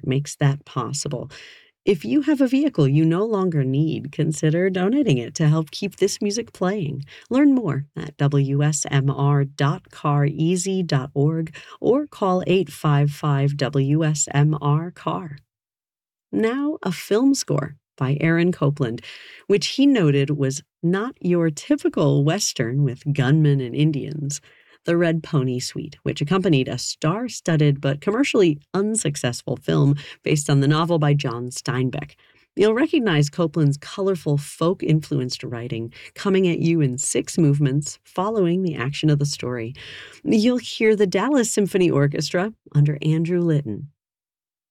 makes that possible. If you have a vehicle you no longer need, consider donating it to help keep this music playing. Learn more at wsmr.careasy.org or call 855 WSMR CAR. Now, a film score by Aaron Copland, which he noted was not your typical Western with gunmen and Indians. The Red Pony Suite, which accompanied a star-studded but commercially unsuccessful film based on the novel by John Steinbeck. You'll recognize Copland's colorful folk-influenced writing coming at you in 6 movements following the action of the story. You'll hear the Dallas Symphony Orchestra under Andrew Litton